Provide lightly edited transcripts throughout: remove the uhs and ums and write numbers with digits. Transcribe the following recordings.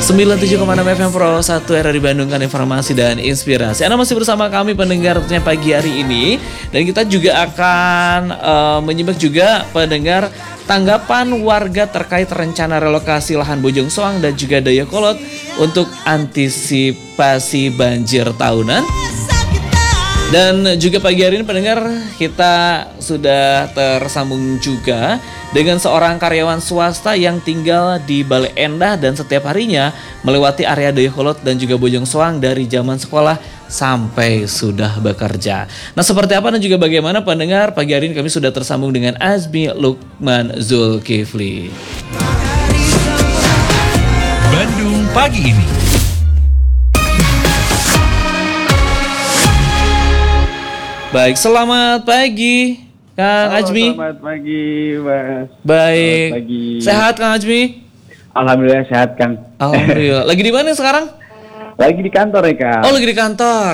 97,6 FM Pro 1 RRI Bandung kan informasi dan inspirasi. Anda masih bersama kami pendengarnya pagi hari ini. Dan kita juga akan menyimak juga pendengar tanggapan warga terkait rencana relokasi lahan Bojong Soang dan juga Dayakolot untuk antisipasi banjir tahunan. Dan juga pagi hari ini pendengar kita sudah tersambung juga dengan seorang karyawan swasta yang tinggal di Bale Endah dan setiap harinya melewati area Dayakolot dan juga Bojong Soang dari zaman sekolah sampai sudah bekerja. Nah, seperti apa dan juga bagaimana pendengar, pagi hari ini kami sudah tersambung dengan Azmi Lukman Zulkifli. Bandung pagi ini. Baik, selamat pagi Kang Azmi. Selamat pagi, Mas. Baik. Pagi. Sehat Kang Azmi? Alhamdulillah sehat, Kang. Alhamdulillah. Lagi di mana sekarang? Lagi di kantor ya, Kang. Oh, lagi di kantor.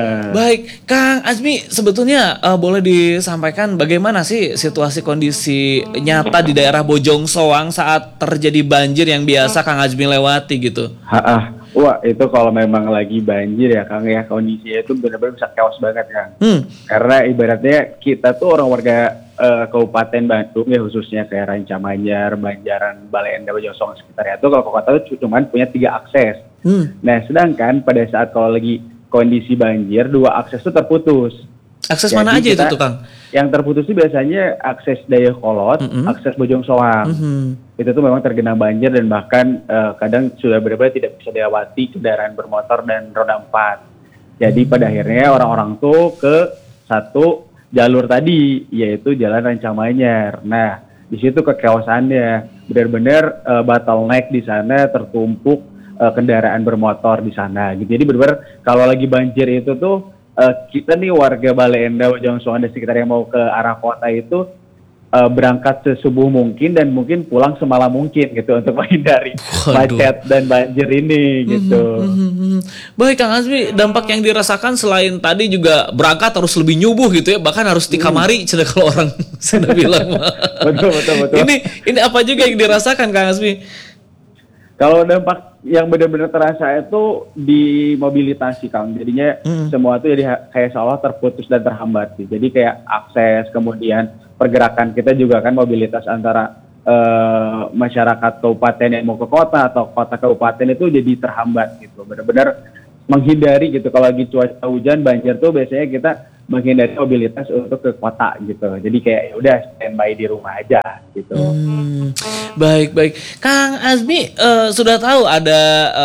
Baik, Kang Azmi, sebetulnya boleh disampaikan bagaimana sih situasi kondisi nyata di daerah Bojong Soang saat terjadi banjir yang biasa Kang Azmi lewati gitu? Wah, itu kalau memang lagi banjir ya, Kang, ya kondisinya itu benar-benar bisa chaos banget, Kang. Karena ibaratnya kita tuh orang warga Kabupaten Bandung ya, khususnya kayak Rancamanyar, Banjaran, Bale Endah, Bojong Soang sekitarnya itu kalau kota itu cuma punya 3 akses. Nah, sedangkan pada saat kalau lagi kondisi banjir 2 akses itu terputus. Akses Jadi mana aja itu tuh, Kang? Yang terputus itu biasanya akses Dayakolot, akses Bojong Soang. Itu tuh memang tergenang banjir dan bahkan kadang sudah benar-benar tidak bisa dilewati kendaraan bermotor dan roda 4. Jadi pada akhirnya orang-orang tuh ke satu jalur tadi, yaitu Jalan Rancamanyar. Nah, di situ kekeosannya benar-benar bottleneck di sana, tertumpuk kendaraan bermotor di sana. Gitu. Jadi benar-benar kalau lagi banjir itu tuh kita nih warga Bale Endah, Bojong Soang dan sekitar yang mau ke arah kota itu berangkat sesubuh mungkin dan mungkin pulang semalam mungkin gitu untuk menghindari macet dan banjir ini gitu. Baik Kang Azmi, dampak yang dirasakan selain tadi juga berangkat harus lebih nyubuh gitu ya, bahkan harus di kamari kalau orang sudah bilang. betul. Ini apa juga yang dirasakan Kang Azmi? Kalau dampak yang benar-benar terasa itu di mobilitas sih, Kang. Jadinya semua itu jadi kayak seolah terputus dan terhambat sih. Jadi kayak akses, kemudian pergerakan kita juga kan mobilitas antara masyarakat kabupaten yang mau ke kota atau kota kabupaten itu jadi terhambat gitu. Benar-benar menghindari gitu. Kalau lagi cuaca hujan, banjir tuh biasanya kita menghindari mobilitas untuk ke kota gitu. Jadi kayak udah standby di rumah aja gitu. Baik. Kang Azmi sudah tahu ada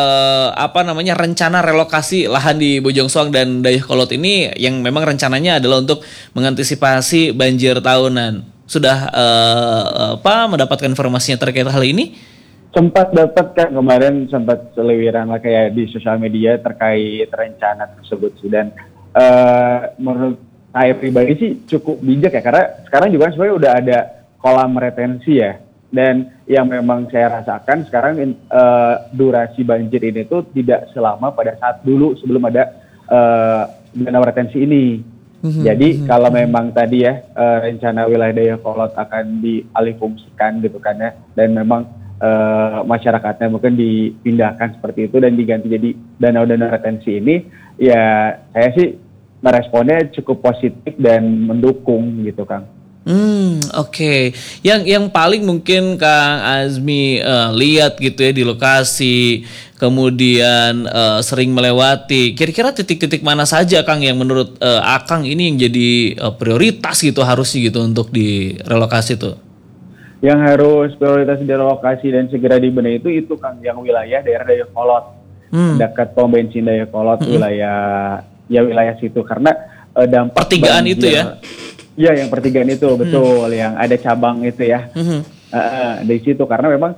rencana relokasi lahan di Bojong Soang dan Dayakolot ini yang memang rencananya adalah untuk mengantisipasi banjir tahunan. Sudah mendapatkan informasinya terkait hal ini? Sempat dapat kan kemarin, sempat seliwiran lah kayak di sosial media terkait rencana tersebut sih. Dan menurut saya pribadi sih cukup bijak ya, karena sekarang juga sebenarnya udah ada kolam retensi ya, dan yang memang saya rasakan sekarang durasi banjir ini tuh tidak selama pada saat dulu sebelum ada danau retensi ini. Jadi kalau memang tadi ya rencana wilayah Dayakolot akan dialihfungsikan gitu kan ya, dan memang masyarakatnya mungkin dipindahkan seperti itu dan diganti jadi danau-danau retensi ini, ya saya sih meresponnya cukup positif dan mendukung gitu, Kang. Oke. Yang paling mungkin Kang Azmi lihat gitu ya di lokasi, kemudian sering melewati, kira-kira titik-titik mana saja Kang yang menurut Akang ini yang jadi prioritas gitu harusnya gitu untuk direlokasi tuh? Yang harus prioritas direlokasi dan segera dibenahi itu Kang, yang wilayah daerah Dayakolot, dekat pom bensin Dayakolot, wilayah situ, karena dampak pertigaan banjir, itu ya? Iya, yang pertigaan itu betul, yang ada cabang itu ya, di situ, karena memang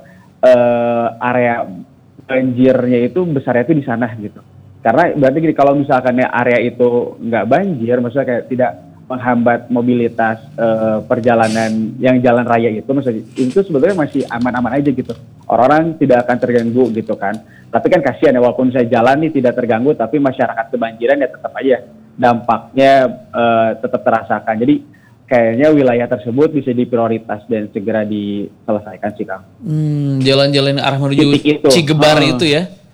area banjirnya itu besarnya itu di sana gitu. Karena berarti gini, kalau misalkan area itu nggak banjir, maksudnya kayak tidak menghambat mobilitas perjalanan yang jalan raya itu, maksudnya itu sebetulnya masih aman-aman aja gitu. Orang-orang tidak akan terganggu gitu kan. Tapi kan kasihan ya, walaupun saya jalan nih tidak terganggu, tapi masyarakat kebanjiran ya tetap aja dampaknya tetap terasakan. Jadi kayaknya wilayah tersebut bisa diprioritas dan segera diselesaikan sih, Kang. Jalan-jalan arah menuju Cigebar itu ya?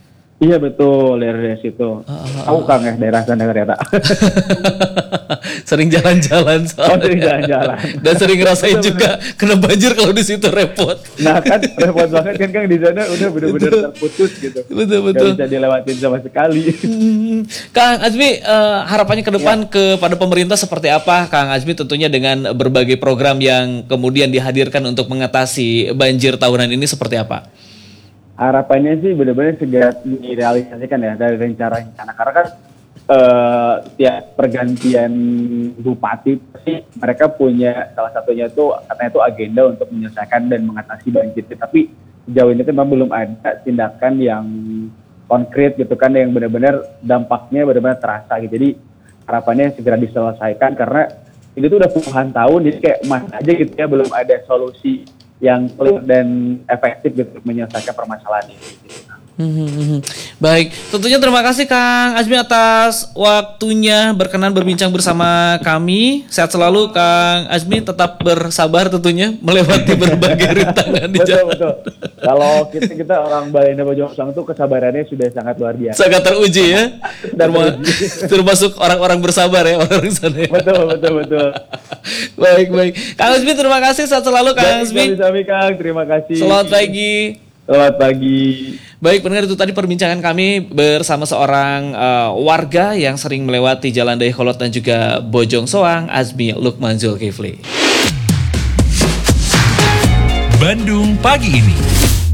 Iya betul, daerah situ. Tahu Kang ya daerah sana ternyata. Sering jalan-jalan soalnya. Sering jalan-jalan. Dan sering ngerasain juga kena banjir kalau di situ repot. Nah kan repot banget kan Kang, di sana udah bener-bener terputus gitu. Betul. Gak bisa dilewatin sama sekali. Kang Azmi, harapannya ke depan kepada pemerintah seperti apa, Kang Azmi, tentunya dengan berbagai program yang kemudian dihadirkan untuk mengatasi banjir tahunan ini seperti apa? Harapannya sih benar-benar segera direalisasikan ya dari rencana-rencana, karena kan tiap pergantian bupati pasti mereka punya salah satunya itu katanya itu agenda untuk menyelesaikan dan mengatasi banjir, tapi sejauh ini memang belum ada tindakan yang konkret gitu kan, yang benar-benar dampaknya benar-benar terasa gitu. Jadi harapannya segera diselesaikan karena itu tuh udah puluhan tahun, jadi kayak mana aja gitu ya, belum ada solusi yang clear dan efektif gitu untuk menyelesaikan permasalahan ini. Baik, tentunya terima kasih Kang Azmi atas waktunya berkenan berbincang bersama kami. Sehat selalu Kang Azmi, tetap bersabar tentunya melewati berbagai rintangan di jalan. Betul. Kalau kita orang Balinda Bojongsoang itu kesabarannya sudah sangat luar biasa. Sangat teruji ya. Termasuk orang-orang bersabar ya orang sana. Ya. Betul. Baik. Kang Azmi terima kasih, sehat selalu Kang Azmi. Sami Kang, terima kasih. Selamat pagi. Selamat pagi. Baik, pendengar, itu tadi perbincangan kami bersama seorang warga yang sering melewati Jalan Dayakolot dan juga Bojongsoang, Azmi Lukman Zulkifli. Bandung Pagi ini.